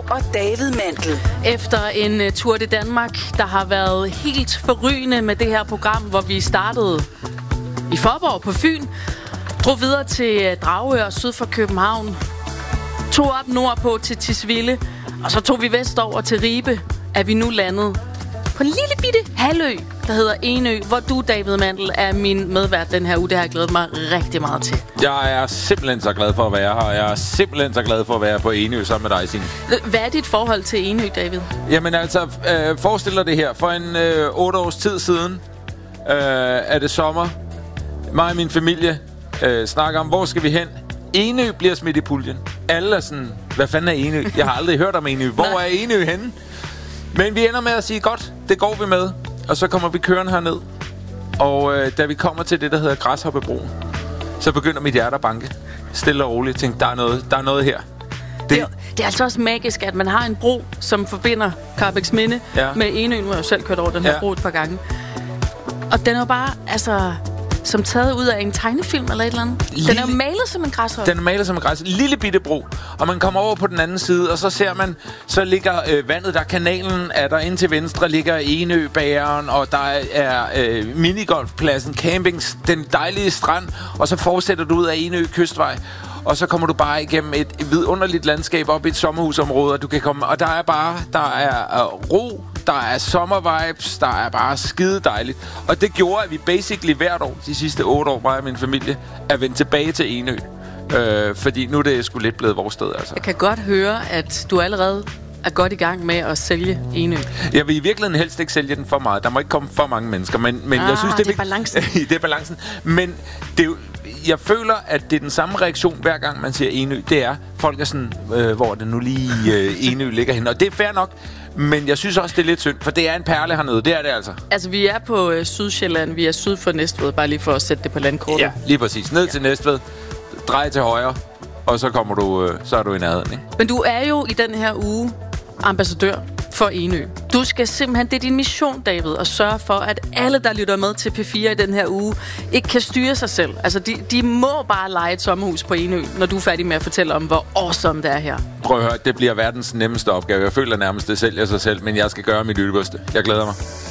og David Mandel. Efter en tur til Danmark, der har været helt forrygende med det her program, hvor vi startede i Faaborg på Fyn, drog videre til Dragør syd for København, tog op nordpå til Tisvilde, og så tog vi vestover til Ribe, er vi nu landet på en lille bitte halvø, der hedder Enø, hvor du, David Mandel, er min medvært den her uge. Det har jeg glædet mig rigtig meget til. Jeg er simpelthen så glad for at være her, og jeg er simpelthen så glad for at være på Enø sammen med dig, Signe. Hvad er dit forhold til Enø, David? Jamen altså, forestil dig det her. For en 8 års tid siden er det sommer. Mig og min familie snakker om, hvor skal vi hen? Enø bliver smidt i puljen. Alle er sådan, hvad fanden er Enø? Jeg har aldrig hørt om Enø. Hvor er Enø henne? Men vi ender med at sige, godt, det går vi med. Og så kommer vi kørende herned. Og da vi kommer til det, der hedder Græshoppebroen, så begynder mit hjerte at banke. Stille og roligt. Tænk, der er noget her. Det er altså også magisk, at man har en bro, som forbinder Karrebæksminde med Enø. Nu har jeg jo selv kørt over den her bro et par gange. Og den er jo bare, altså, som taget ud af en tegnefilm eller et eller andet. Den er jo malet som en græshoppe. Den er malet som en græshoppe. Lille bitte bro. Og man kommer over på den anden side, og så ser man, så ligger vandet, der kanalen er der. Ind til venstre ligger Enøbageren, og der er minigolfpladsen, campings, den dejlige strand. Og så fortsætter du ud af Enø Kystvej. Og så kommer du bare igennem et vidunderligt landskab op i et sommerhusområde, og du kan komme. Og der er ro, der er sommervibes, der er bare skide dejligt. Og det gjorde, at vi basically hvert år, de sidste 8 år, mig og min familie, er vendt tilbage til Enø. Fordi nu er det sgu lidt blevet vores sted, altså. Jeg kan godt høre, at du allerede er godt i gang med at sælge Enø. Jeg vil i virkeligheden helst ikke sælge den for meget. Der må ikke komme for mange mennesker, men jeg synes, det er balancen. Det er balancen. Men det er jo, jeg føler, at det er den samme reaktion, hver gang man siger Enø. Det er, folk er sådan, hvor det nu lige Enø ligger henne. Og det er fair nok, men jeg synes også, det er lidt synd, for det er en perle hernede. Det er det altså. Altså, vi er på Sydsjælland. Vi er syd for Næstved, bare lige for at sætte det på landkortet. Ja, lige præcis. Ned til Næstved, drej til højre, og så kommer du, så er du i nærheden, ikke? Men du er jo i den her uge ambassadør for Enø. Du skal simpelthen, det er din mission, David, at sørge for, at alle, der lytter med til P4 i den her uge, ikke kan styre sig selv. Altså, de må bare leje et sommerhus på Enø, når du er færdig med at fortælle om, hvor awesome det er her. Prøv at høre, det bliver verdens nemmeste opgave. Jeg føler nærmest, det sælger sig selv, men jeg skal gøre mit yderste. Jeg glæder mig.